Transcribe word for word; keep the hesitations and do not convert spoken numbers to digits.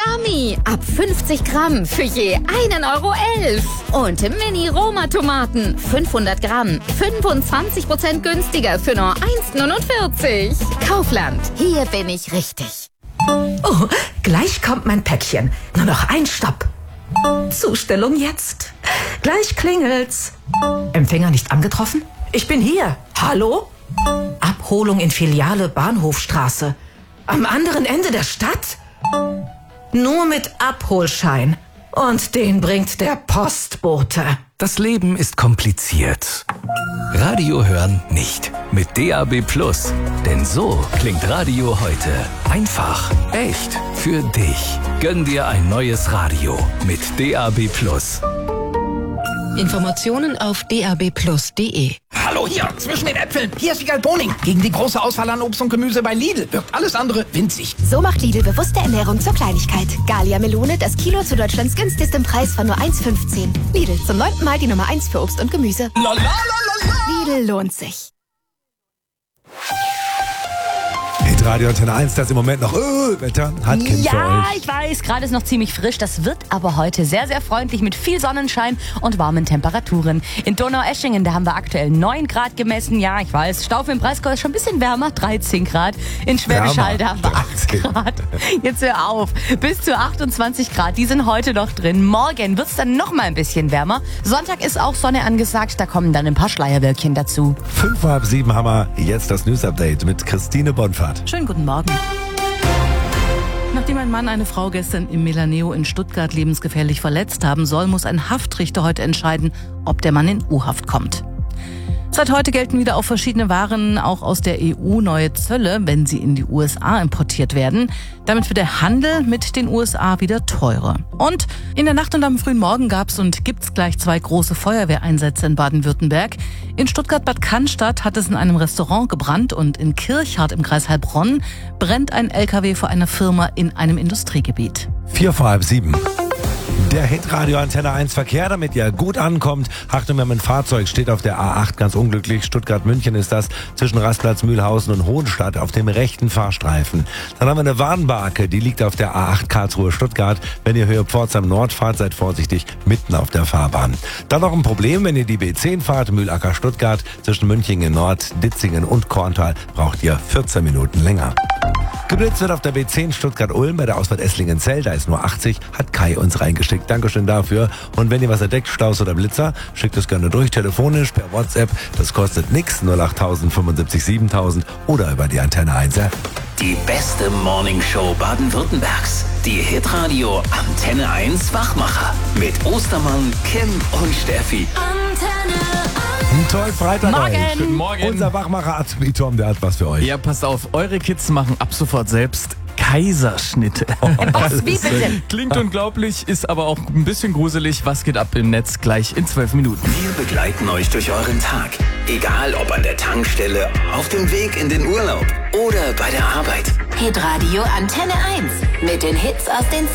Yummy! Ab fünfzig Gramm für je einen Euro elf. Und Mini-Roma-Tomaten, fünfhundert Gramm, fünfundzwanzig Prozent günstiger für nur eins neunundvierzig. Kaufland, hier bin ich richtig. Oh, gleich kommt mein Päckchen. Nur noch ein Stopp. Zustellung jetzt. Gleich klingelt's. Empfänger nicht angetroffen? Ich bin hier. Hallo? Abholung in Filiale Bahnhofstraße. Am anderen Ende der Stadt? Nur mit Abholschein. Und den bringt der Postbote. Das Leben ist kompliziert. Radio hören nicht. Mit D A B Plus. Denn so klingt Radio heute. Einfach, echt, für dich. Gönn dir ein neues Radio mit D A B Plus. Informationen auf d a b plus punkt d e. Hallo hier, zwischen den Äpfeln. Hier ist Wiegald Boning. Gegen die große Auswahl an Obst und Gemüse bei Lidl wirkt alles andere winzig. So macht Lidl bewusste Ernährung zur Kleinigkeit. Gallia Melone, das Kilo zu Deutschlands günstigstem Preis von nur eins fünfzehn. Lidl, zum neunten Mal die Nummer eins für Obst und Gemüse. Lidl lohnt sich. Radio Antenne eins, das im Moment noch öh, Wetter hat Kim Ja, für euch. ich weiß, gerade ist noch ziemlich frisch. Das wird aber heute sehr, sehr freundlich mit viel Sonnenschein und warmen Temperaturen. In Donaueschingen, da haben wir aktuell neun Grad gemessen. Ja, ich weiß, Staufe im Breisgau ist schon ein bisschen wärmer, dreizehn Grad. In Schwäbisch Hall, da haben wir acht Grad. Jetzt hör auf, bis zu achtundzwanzig Grad, die sind heute noch drin. Morgen wird es dann noch mal ein bisschen wärmer. Sonntag ist auch Sonne angesagt, da kommen dann ein paar Schleierwölkchen dazu. Fünf vor halb sieben haben wir jetzt das News-Update mit Christine Bonfahrt. Schönen guten Morgen. Nachdem ein Mann eine Frau gestern im Melaneo in Stuttgart lebensgefährlich verletzt haben soll, muss ein Haftrichter heute entscheiden, ob der Mann in U-Haft kommt. Seit heute gelten wieder auf verschiedene Waren auch aus der E U neue Zölle, wenn sie in die U S A importiert werden. Damit wird der Handel mit den U S A wieder teurer. Und in der Nacht und am frühen Morgen gab es und gibt es gleich zwei große Feuerwehreinsätze in Baden-Württemberg. In Stuttgart-Bad Cannstatt hat es in einem Restaurant gebrannt und in Kirchhardt im Kreis Heilbronn brennt ein L K W vor einer Firma in einem Industriegebiet. Vier vor halb sieben. Der Hitradio Antenne eins Verkehr, damit ihr gut ankommt. Achtung, wir haben ein Fahrzeug, steht auf der A acht, ganz unglücklich. Stuttgart-München ist das, zwischen Rastplatz Mühlhausen und Hohenstadt auf dem rechten Fahrstreifen. Dann haben wir eine Warnbarke, die liegt auf der A acht Karlsruhe-Stuttgart. Wenn ihr Höhe Pforzheim Nord fahrt, seid vorsichtig, mitten auf der Fahrbahn. Dann noch ein Problem, wenn ihr die B zehn fahrt, Mühlacker-Stuttgart, zwischen Münchingen Nord, Ditzingen und Korntal, braucht ihr vierzehn Minuten länger. Geblitzt wird auf der B zehn Stuttgart-Ulm bei der Ausfahrt Esslingen-Zell, da ist nur achtzig, hat Kai uns reingeschickt. Dankeschön dafür. Und wenn ihr was entdeckt, Staus oder Blitzer, schickt es gerne durch, telefonisch, per WhatsApp. Das kostet nix, null acht null null fünfundsiebzig siebentausend oder über die Antenne eins App. Die beste Morningshow Baden-Württembergs. Die Hitradio Antenne eins Wachmacher. Mit Ostermann, Kim und Steffi. Antenne eins. Ein toll Freitag Morgen. euch. Guten Morgen. Unser Wachmacher Azubi Tom, der hat was für euch. Ja, passt auf, eure Kids machen ab sofort selbst Kaiserschnitte. Was, wie bitte? Klingt unglaublich, ist aber auch ein bisschen gruselig. Was geht ab im Netz? Gleich in zwölf Minuten. Wir begleiten euch durch euren Tag. Egal ob an der Tankstelle, auf dem Weg in den Urlaub oder bei der Arbeit. Hitradio Antenne eins. Mit den Hits aus den